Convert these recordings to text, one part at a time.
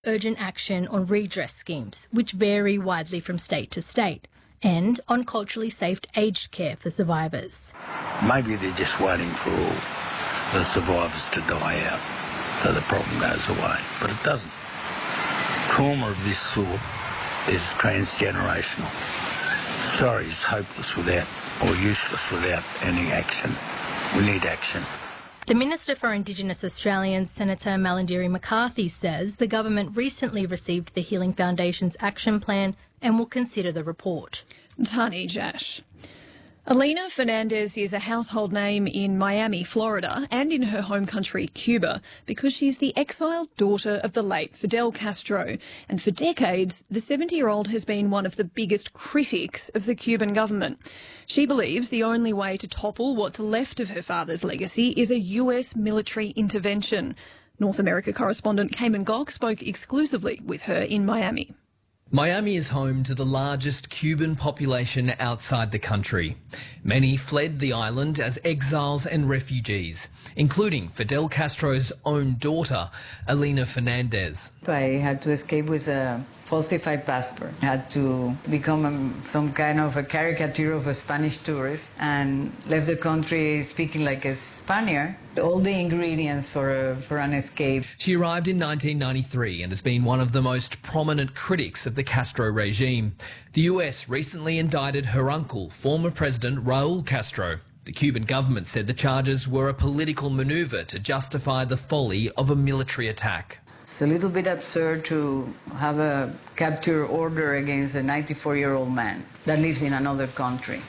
urgent action on redress schemes, which vary widely from state to state, and on culturally safe aged care for survivors. Maybe they're just waiting for all the survivors to die out so the problem goes away, but it doesn't. Trauma of this sort is transgenerational. Sorry is hopeless without, or useless without any action. We need action. The Minister for Indigenous Australians, Senator Malarndirri McCarthy, says the government recently received the Healing Foundation's action plan and will consider the report. Tani Jash. Elena Fernandez is a household name in Miami, Florida, and in her home country, Cuba, because she's the exiled daughter of the late Fidel Castro. And for decades, the 70-year-old has been one of the biggest critics of the Cuban government. She believes the only way to topple what's left of her father's legacy is a US military intervention. North America correspondent Cayman Gok spoke exclusively with her in Miami. Miami is home to the largest Cuban population outside the country. Many fled the island as exiles and refugees, including Fidel Castro's own daughter, Elena Fernandez. I had to escape with a falsified passport. I had to become some kind of a caricature of a Spanish tourist and left the country speaking like a Spaniard. All the ingredients for an escape. She arrived in 1993 and has been one of the most prominent critics of the Castro regime. The US recently indicted her uncle, former President Raul Castro. The Cuban government said the charges were a political manoeuvre to justify the folly of a military attack. It's a little bit absurd to have a capture order against a 94-year-old man that lives in another country.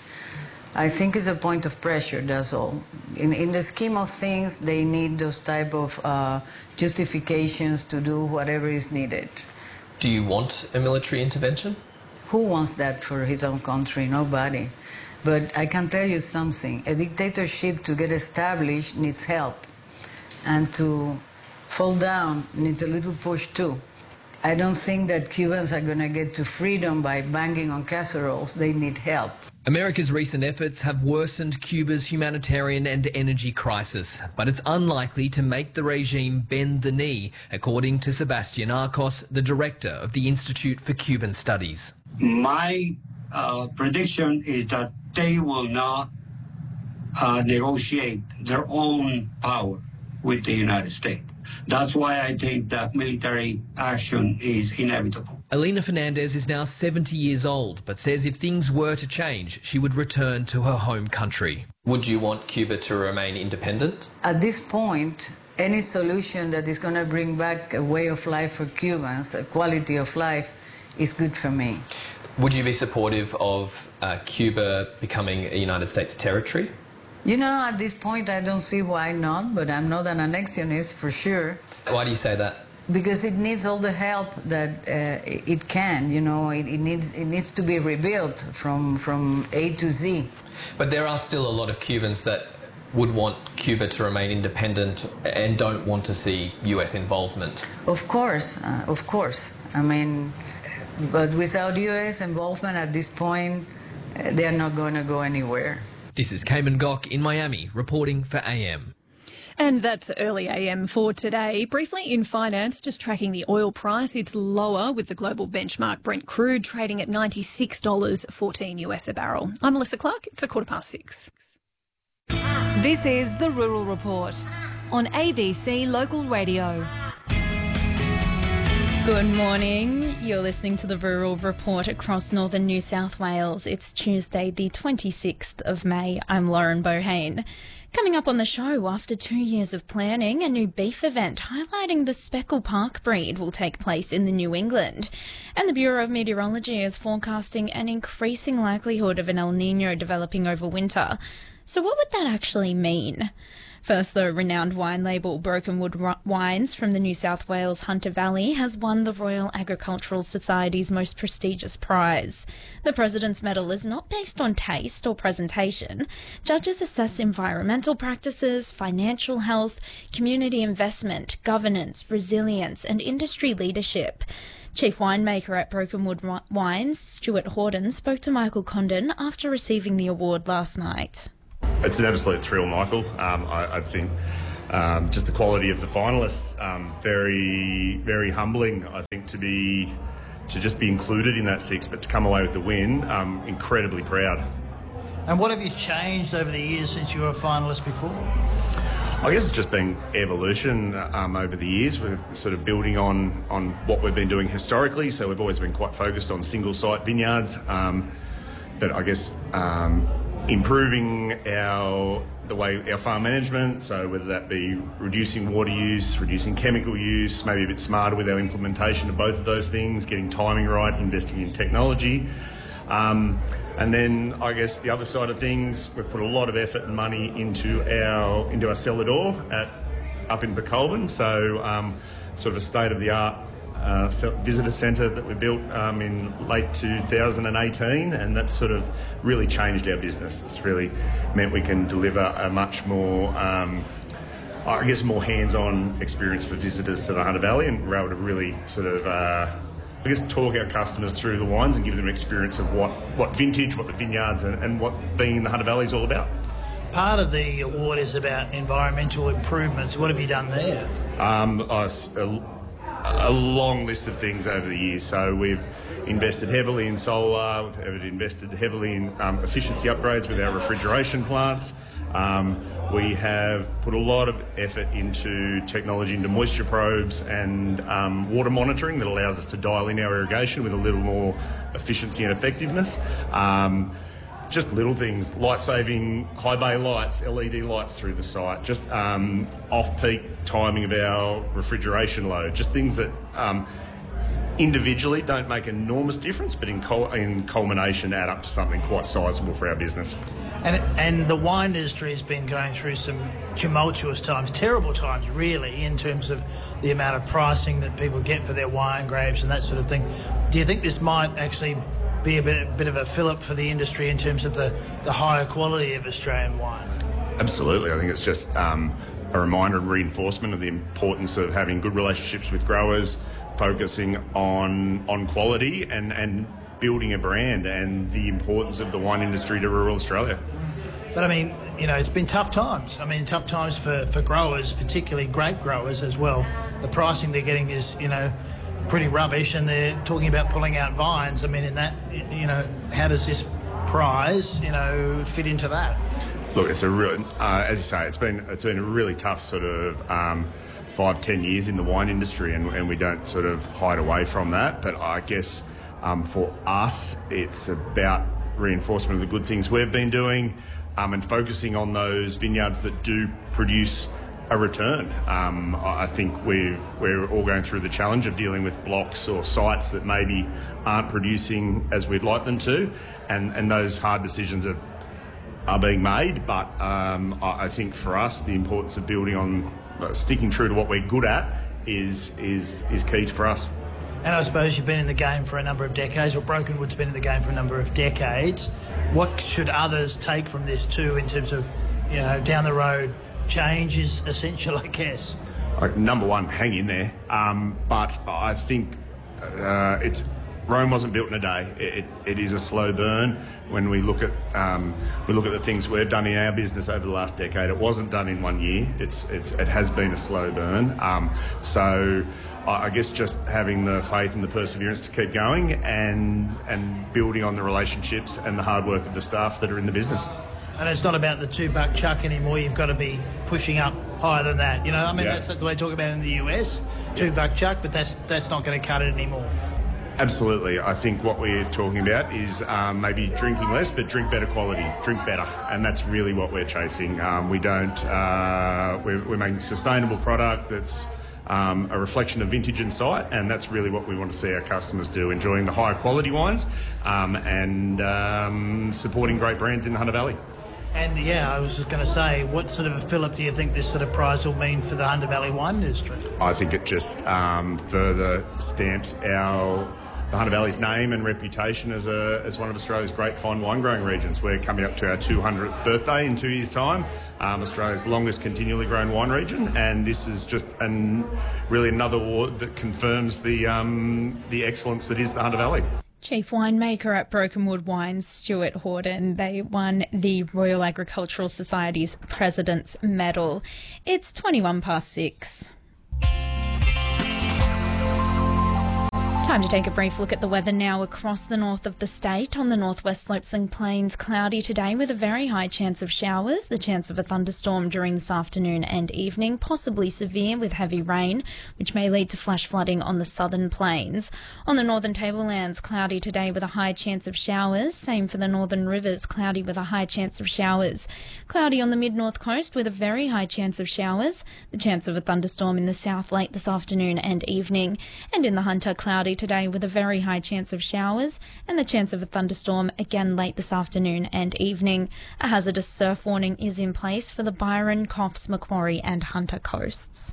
I think it's a point of pressure, that's all. In the scheme of things, they need those type of justifications to do whatever is needed. Do you want a military intervention? Who wants that for his own country? Nobody. But I can tell you something. A dictatorship to get established needs help. And to fall down needs a little push too. I don't think that Cubans are going to get to freedom by banging on casseroles. They need help. America's recent efforts have worsened Cuba's humanitarian and energy crisis, but it's unlikely to make the regime bend the knee, according to Sebastian Arcos, the director of the Institute for Cuban Studies. My prediction is that they will not negotiate their own power with the United States. That's why I think that military action is inevitable. Elena Fernandez is now 70 years old, but says if things were to change, she would return to her home country. Would you want Cuba to remain independent? At this point, any solution that is going to bring back a way of life for Cubans, a quality of life, is good for me. Would you be supportive of Cuba becoming a United States territory? You know, at this point, I don't see why not, but I'm not an annexionist for sure. Why do you say that? Because it needs all the help that it can. You know, it needs to be rebuilt from A to Z. But there are still a lot of Cubans that would want Cuba to remain independent and don't want to see US involvement. Of course. I mean, but without US involvement at this point, they're not going to go anywhere. This is Cayman Gok in Miami, reporting for AM. And that's early AM for today. Briefly in finance, just tracking the oil price, it's lower with the global benchmark Brent crude trading at $96.14 US a barrel. I'm Melissa Clark. It's 6:15. This is The Rural Report on ABC Local Radio. Good morning. You're listening to The Rural Report across northern New South Wales. It's Tuesday, the 26th of May. I'm Lauren Bohane. Coming up on the show, after 2 years of planning, a new beef event highlighting the Speckle Park breed will take place in the New England. And the Bureau of Meteorology is forecasting an increasing likelihood of an El Niño developing over winter. So what would that actually mean? First, the renowned wine label Brokenwood Wines from the New South Wales Hunter Valley has won the Royal Agricultural Society's most prestigious prize. The President's Medal is not based on taste or presentation. Judges assess environmental practices, financial health, community investment, governance, resilience and industry leadership. Chief winemaker at Brokenwood Wines, Stuart Horden, spoke to Michael Condon after receiving the award last night. It's an absolute thrill, Michael. I think just the quality of the finalists, very, very humbling, I think, to just be included in that six, but to come away with the win, incredibly proud. And what have you changed over the years since you were a finalist before? I guess it's just been evolution over the years. We're sort of building on what we've been doing historically. So we've always been quite focused on single site vineyards, but I guess improving the way our farm management. So whether that be reducing water use, reducing chemical use, maybe a bit smarter with our implementation of both of those things, getting timing right, investing in technology. And then I guess the other side of things, we've put a lot of effort and money into our cellar door up in Becolban. So sort of a state-of-the-art visitor centre that we built in late 2018, and that's sort of really changed our business. It's really meant we can deliver a much more, I guess, more hands-on experience for visitors to the Hunter Valley, and we're able to really sort of talk our customers through the wines and give them an experience of what vintage, what the vineyards and what being in the Hunter Valley is all about. Part of the award is about environmental improvements. What have you done there? A long list of things over the years. So we've invested heavily in solar, we've invested heavily in efficiency upgrades with our refrigeration plants. We have put a lot of effort into technology, into moisture probes and water monitoring that allows us to dial in our irrigation with a little more efficiency and effectiveness. Just little things, light-saving high bay lights, LED lights through the site, just off-peak timing of our refrigeration load, just things that individually don't make enormous difference, but in culmination add up to something quite sizable for our business. And the wine industry has been going through some tumultuous times, terrible times really, in terms of the amount of pricing that people get for their wine grapes and that sort of thing. Do you think this might actually be a bit of a fillip for the industry in terms of the higher quality of Australian wine? Absolutely. I think it's just a reminder and reinforcement of the importance of having good relationships with growers, focusing on quality and building a brand, and the importance of the wine industry to rural Australia. But I mean, it's been tough times. I mean, tough times for growers, particularly grape growers as well. The pricing they're getting is, pretty rubbish, and they're talking about pulling out vines. I mean, in that, how does this prize, fit into that? Look, it's a real, as you say, it's been a really tough sort of 5-10 years in the wine industry, and we don't sort of hide away from that. But I guess for us, it's about reinforcement of the good things we've been doing, and focusing on those vineyards that do produce a return. I think we're all going through the challenge of dealing with blocks or sites that maybe aren't producing as we'd like them to, and those hard decisions are being made. But I think for us, the importance of building on sticking true to what we're good at is key for us. And I suppose you've been in the game for a number of decades, or Brokenwood's been in the game for a number of decades. What should others take from this too, in terms of, down the road, change is essential, I guess? Number one, hang in there. But I think Rome wasn't built in a day. It is a slow burn. When we look at the things we've done in our business over the last decade, it wasn't done in 1 year. It has been a slow burn. So I guess just having the faith and the perseverance to keep going, and building on the relationships and the hard work of the staff that are in the business. And it's not about the $2 chuck anymore. You've got to be pushing up higher than that. That's the way they talk about it in the US, $2 chuck, but that's not going to cut it anymore. Absolutely. I think what we're talking about is maybe drinking less, but drink better quality, drink better. And that's really what we're chasing. We're making sustainable product that's a reflection of vintage and site, and that's really what we want to see our customers do, enjoying the higher quality wines and supporting great brands in the Hunter Valley. And I was just going to say, what sort of a fillip do you think this sort of prize will mean for the Hunter Valley wine industry? I think it just further stamps the Hunter Valley's name and reputation as one of Australia's great fine wine growing regions. We're coming up to our 200th birthday in 2 years' time, Australia's longest continually grown wine region, and this is just really another award that confirms the excellence that is the Hunter Valley. Chief winemaker at Brokenwood Wines, Stuart Horden. They won the Royal Agricultural Society's President's Medal. It's 6:21. Time to take a brief look at the weather now across the north of the state. On the northwest slopes and plains, cloudy today with a very high chance of showers. The chance of a thunderstorm during this afternoon and evening, possibly severe with heavy rain, which may lead to flash flooding on the southern plains. On the northern tablelands, cloudy today with a high chance of showers. Same for the northern rivers, cloudy with a high chance of showers. Cloudy on the mid-north coast with a very high chance of showers. The chance of a thunderstorm in the south late this afternoon and evening. And in the Hunter, cloudy today with a very high chance of showers and the chance of a thunderstorm again late this afternoon and evening. A hazardous surf warning is in place for the Byron, Coffs, Macquarie and Hunter coasts.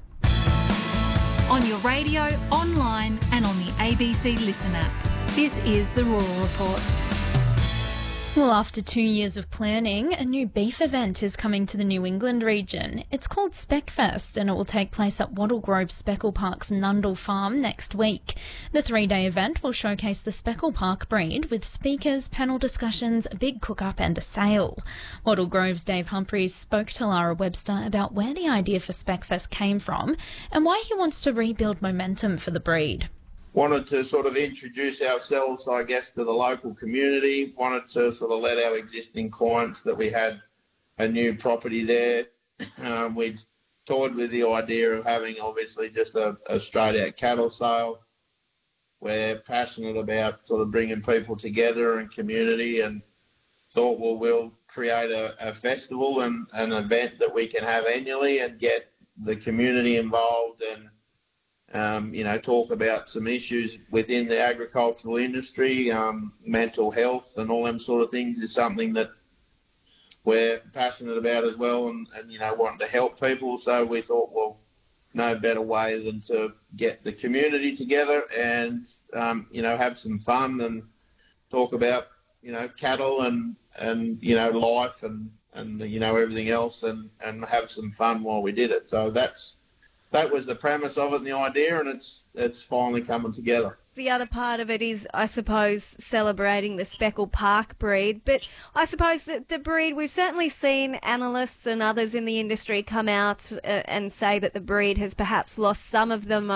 On your radio, online and on the ABC Listen app. This is the Rural Report. Well, after 2 years of planning, a new beef event is coming to the New England region. It's called Speckfest and it will take place at Wattle Grove Speckle Park's Nundle Farm next week. The 3-day event will showcase the Speckle Park breed with speakers, panel discussions, a big cook-up and a sale. Wattle Grove's Dave Humphreys spoke to Lara Webster about where the idea for Speckfest came from and why he wants to rebuild momentum for the breed. Wanted to sort of introduce ourselves, I guess, to the local community. Wanted to sort of let our existing clients that we had a new property there. We'd toyed with the idea of having obviously just a straight-out cattle sale. We're passionate about sort of bringing people together and community and thought, well, we'll create a festival and an event that we can have annually and get the community involved and talk about some issues within the agricultural industry, mental health and all them sort of things is something that we're passionate about as well and wanting to help people. So we thought, well, no better way than to get the community together and, have some fun and talk about, cattle and life and everything else and have some fun while we did it. So that was the premise of it and the idea, and it's finally coming together. The other part of it is, I suppose, celebrating the Speckle Park breed. But I suppose that the breed, we've certainly seen analysts and others in the industry come out and say that the breed has perhaps lost some of the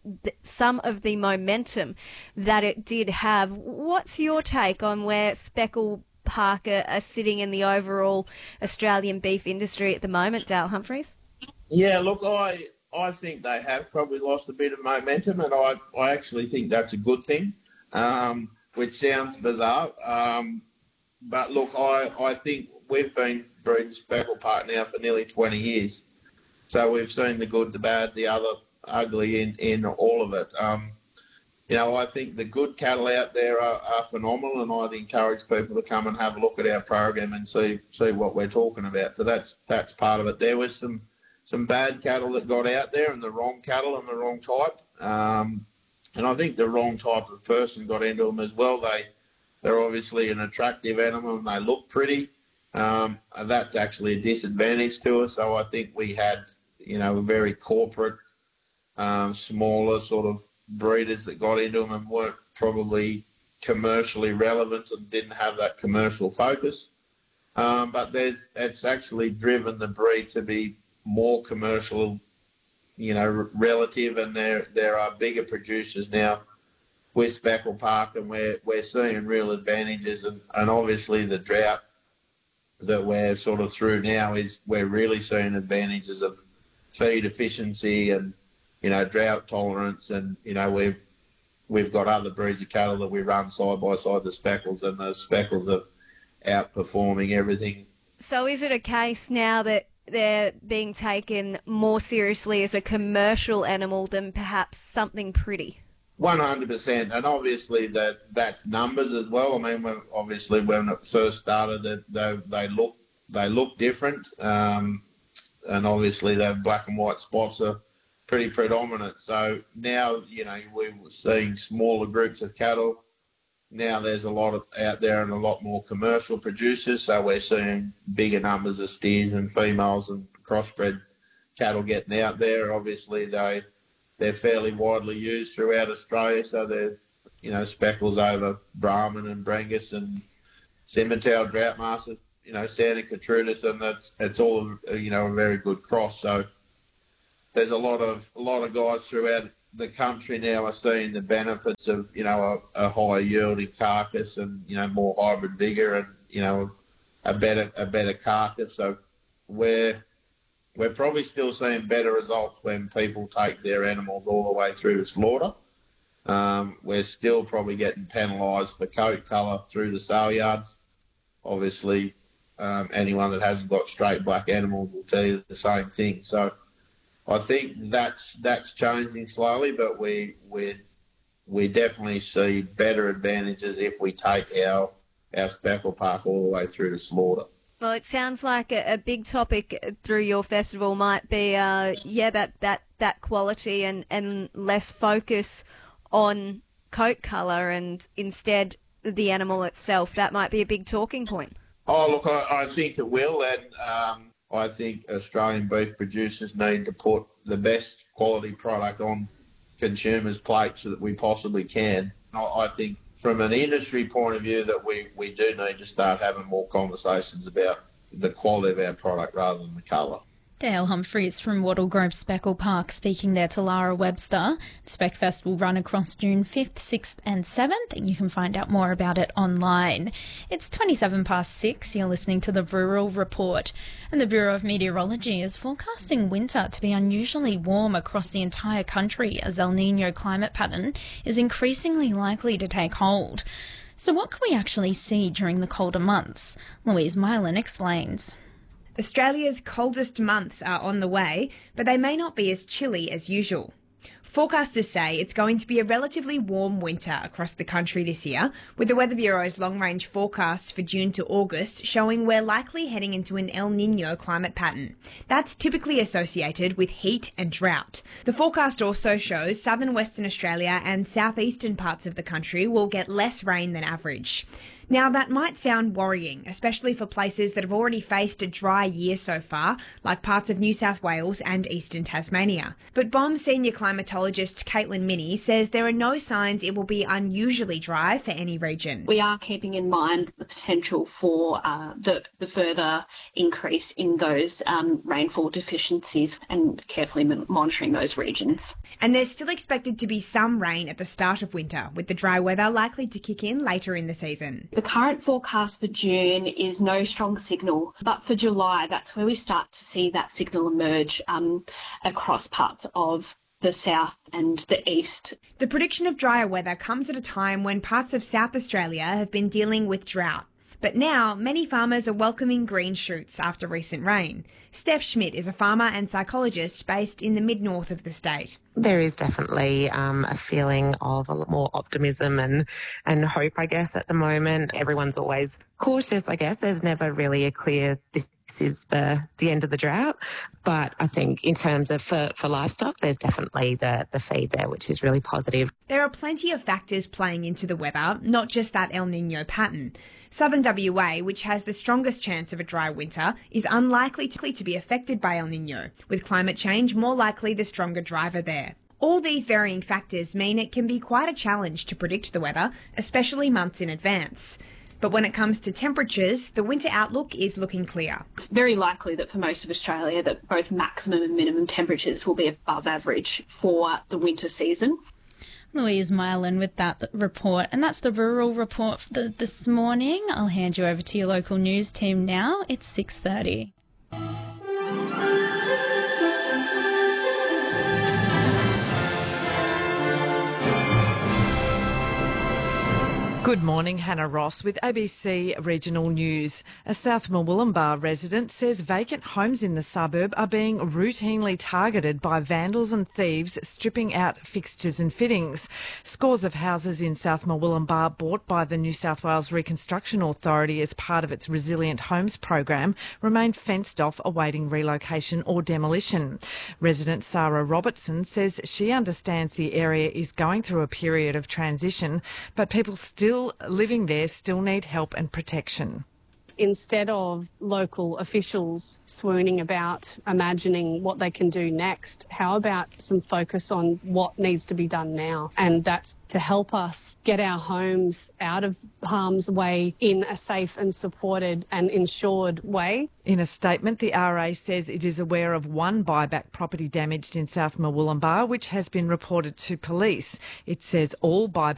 momentum that it did have. What's your take on where Speckle Park are sitting in the overall Australian beef industry at the moment, Dale Humphreys? Yeah, look, I think they have probably lost a bit of momentum, and I actually think that's a good thing, which sounds bizarre. But look, I think we've been breeding Speckle Park now for nearly 20 years. So we've seen the good, the bad, the other ugly in all of it. I think the good cattle out there are phenomenal, and I'd encourage people to come and have a look at our program and see what we're talking about. So that's part of it. There was some bad cattle that got out there and the wrong cattle and the wrong type. And I think the wrong type of person got into them as well. They're obviously an attractive animal and they look pretty. That's actually a disadvantage to us. So I think we had, a very corporate, smaller sort of breeders that got into them and weren't probably commercially relevant and didn't have that commercial focus. But it's actually driven the breed to be more commercial, relative, and there are bigger producers now with Speckle Park, and we're seeing real advantages, and obviously the drought that we're sort of through now is we're really seeing advantages of feed efficiency and drought tolerance, and we've got other breeds of cattle that we run side by side the Speckles, and the Speckles are outperforming everything. So is it a case now that they're being taken more seriously as a commercial animal than perhaps something pretty? 100%, and obviously that's numbers as well. I mean, when it first started, they look different, and obviously the black and white spots are pretty predominant. So now, we're seeing smaller groups of cattle. Now there's a lot out there and a lot more commercial producers, so we're seeing bigger numbers of steers and females and crossbred cattle getting out there. Obviously, they're fairly widely used throughout Australia, so Speckles over Brahman and Brangus and Simmental, Droughtmaster, Santa Gertrudis, and it's all a very good cross. So there's a lot of guys throughout the country now are seeing the benefits of a higher yielding carcass and more hybrid vigour and a better carcass. So we're probably still seeing better results when people take their animals all the way through to slaughter. We're still probably getting penalised for coat colour through the sale yards. Obviously, anyone that hasn't got straight black animals will tell you the same thing. So I think that's changing slowly, but we definitely see better advantages if we take our speckle park all the way through to slaughter. Well, it sounds like a big topic through your festival might be, that quality and less focus on coat colour and instead the animal itself. That might be a big talking point. Oh, look, I think it will, and I think Australian beef producers need to put the best quality product on consumers' plates so that we possibly can. I think from an industry point of view that we do need to start having more conversations about the quality of our product rather than the colour. Dale Humphreys from Wattle Grove Speckle Park speaking there to Lara Webster. The Spec Fest will run across June 5th, 6th and 7th, and you can find out more about it online. It's 6:27. You're listening to the Rural Report, and the Bureau of Meteorology is forecasting winter to be unusually warm across the entire country as El Niño climate pattern is increasingly likely to take hold. So what can we actually see during the colder months? Louise Mylan explains. Australia's coldest months are on the way, but they may not be as chilly as usual. Forecasters say it's going to be a relatively warm winter across the country this year, with the Weather Bureau's long-range forecasts for June to August showing we're likely heading into an El Niño climate pattern. That's typically associated with heat and drought. The forecast also shows southern Western Australia and southeastern parts of the country will get less rain than average. Now, that might sound worrying, especially for places that have already faced a dry year so far, like parts of New South Wales and eastern Tasmania. But BOM senior climatologist Caitlin Minnie says there are no signs it will be unusually dry for any region. We are keeping in mind the potential for the further increase in those rainfall deficiencies and carefully monitoring those regions. And there's still expected to be some rain at the start of winter, with the dry weather likely to kick in later in the season. The current forecast for June is no strong signal, but for July, that's where we start to see that signal emerge across parts of the south and the east. The prediction of drier weather comes at a time when parts of South Australia have been dealing with drought. But now, many farmers are welcoming green shoots after recent rain. Steph Schmidt is a farmer and psychologist based in the mid-north of the state. There is definitely a feeling of a lot more optimism and hope, I guess, at the moment. Everyone's always cautious, I guess. There's never really a clear, this is the end of the drought. But I think in terms of for livestock, there's definitely the feed there, which is really positive. There are plenty of factors playing into the weather, not just that El Niño pattern. Southern WA, which has the strongest chance of a dry winter, is unlikely to be affected by El Niño, with climate change more likely the stronger driver there. All these varying factors mean it can be quite a challenge to predict the weather, especially months in advance. But when it comes to temperatures, the winter outlook is looking clear. It's very likely that for most of Australia that both maximum and minimum temperatures will be above average for the winter season. Louise Mylan with that report. And that's the Rural Report for this morning. I'll hand you over to your local news team now. It's 6:30. Good morning, Hannah Ross with ABC Regional News. A South Murwillumbah resident says vacant homes in the suburb are being routinely targeted by vandals and thieves stripping out fixtures and fittings. Scores of houses in South Murwillumbah bought by the New South Wales Reconstruction Authority as part of its Resilient Homes program remain fenced off awaiting relocation or demolition. Resident Sarah Robertson says she understands the area is going through a period of transition, but people still living there still need help and protection. instead of local officials swooning about imagining what they can do next, how about some focus on what needs to be done now? And that's to help us get our homes out of harm's way in a safe and supported and insured way. In a statement, the RA says it is aware of one buyback property damaged in South Murwillumbah, which has been reported to police. It says all buyback